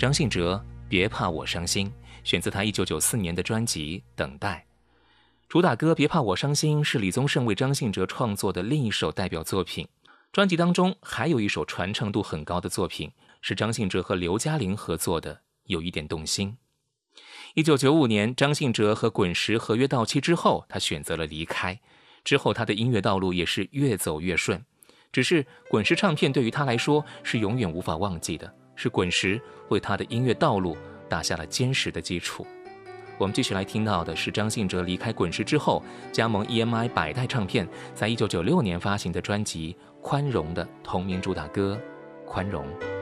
张信哲《别怕我伤心》，选自他1994年的专辑《等待》。主打歌《别怕我伤心》是李宗盛为张信哲创作的另一首代表作品。专辑当中还有一首传唱度很高的作品，是张信哲和刘嘉玲合作的《有一点动心》。1995年，张信哲和滚石合约到期之后，他选择了离开。之后他的音乐道路也是越走越顺。只是滚石唱片对于他来说是永远无法忘记的，是滚石为他的音乐道路打下了坚实的基础。我们继续来听到的是张信哲离开滚石之后，加盟 EMI 百代唱片，在1996年发行的专辑《宽容》的同名主打歌《宽容》。